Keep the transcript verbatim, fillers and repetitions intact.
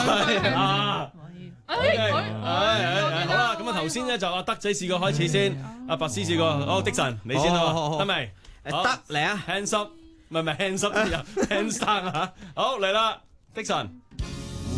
啊！好啦，咁啊頭先咧就阿德仔試過開始先，阿白師試過，好的神你先啦，得未？ 得嚟啊 ，hands up，唔係唔係 hands up，hands down 啊！好嚟啦，的神。